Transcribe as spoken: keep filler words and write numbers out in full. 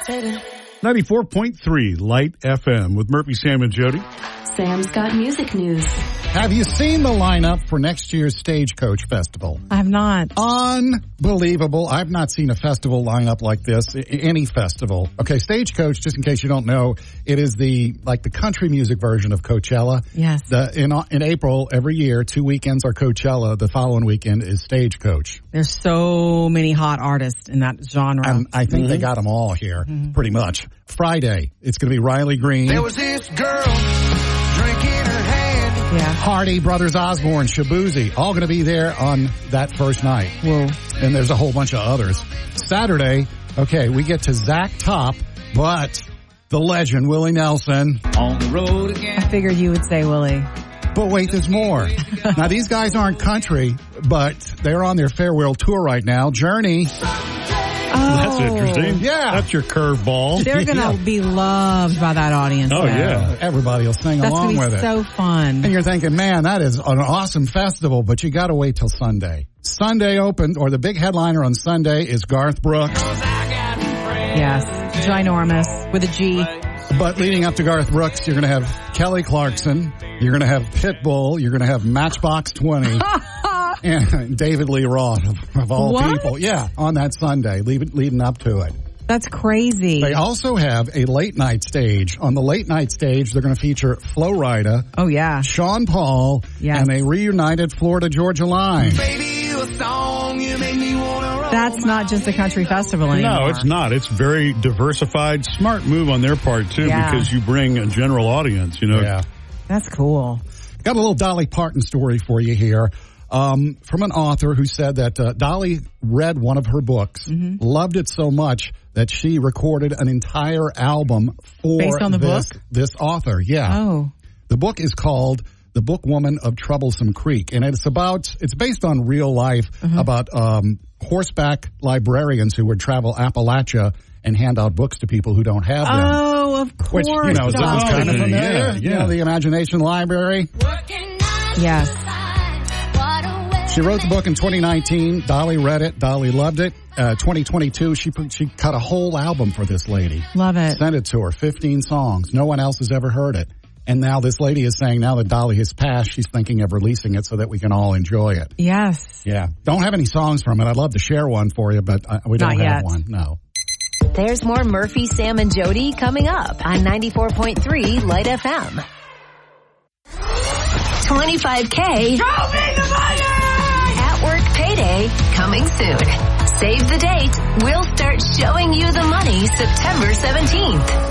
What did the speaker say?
ninety-four point three Light F M with Murphy, Sam, and Jody. Sam's got music news. Have you seen the lineup for next year's Stagecoach Festival? I have not. Unbelievable. I've not seen a festival lineup like this, any festival. Okay, Stagecoach, just in case you don't know, it is the, like the country music version of Coachella. Yes. The, in, in April, every year, two weekends are Coachella. The following weekend is Stagecoach. There's so many hot artists in that genre. And I think mm-hmm. they got them all here, mm-hmm. pretty much. Friday, it's going to be Riley Green. There was this girl drinking her hand. Yeah. Hardy, Brothers Osborne, Shabuzi, all going to be there on that first night. Whoa. And there's a whole bunch of others. Saturday, okay, we get to Zach Top, but the legend, Willie Nelson. On the road again. I figured you would say Willie. But wait, there's more. Now, these guys aren't country, but they're on their farewell tour right now. Journey. Oh. That's interesting. Yeah. That's your curveball. They're going to Yeah. be loved by that audience. Oh, though. yeah. Everybody will sing That's along gonna with be it. so fun. And you're thinking, man, that is an awesome festival, but you got to wait till Sunday. Sunday open, or the big headliner on Sunday is Garth Brooks. Yes. Ginormous with a G. But leading up to Garth Brooks, you're going to have Kelly Clarkson, you're going to have Pitbull, you're going to have Matchbox twenty, and David Lee Roth, of, of all What? people. Yeah, on that Sunday, lead, leading up to it. That's crazy. They also have a late night stage. On the late night stage, they're going to feature Flo Rida, Oh, yeah. Sean Paul, Yes. and a reunited Florida Georgia Line. Baby, you a song, you make me wanna roll. That's not just a country festival anymore. No, it's not. It's very diversified. Smart move on their part, too, Yeah. because you bring a general audience, you know. Yeah. That's cool. Got a little Dolly Parton story for you here. Um, from an author who said that uh, Dolly read one of her books, Mm-hmm. loved it so much that she recorded an entire album for Based on the this, book? this author. Yeah. Oh. The book is called The Book Woman of Troublesome Creek, and it's about, it's based on real life Mm-hmm. about um, horseback librarians who would travel Appalachia and hand out books to people who don't have them. Oh, of course. Which, you know, sounds Dolly. kind of familiar. Yeah, You yeah. know, the Imagination Library. Yes. She wrote the book in twenty nineteen. Dolly read it. Dolly loved it. Uh, twenty twenty-two, she put, she cut a whole album for this lady. Love it. Sent it to her, fifteen songs. No one else has ever heard it. And now this lady is saying now that Dolly has passed, she's thinking of releasing it so that we can all enjoy it. Yes. Yeah. Don't have any songs from it. I'd love to share one for you, but uh, we don't Not have yet. one. No. There's more Murphy, Sam, and Jody coming up on ninety-four point three Light F M. twenty-five K. At work payday coming soon. Save the date. We'll start showing you the money September seventeenth.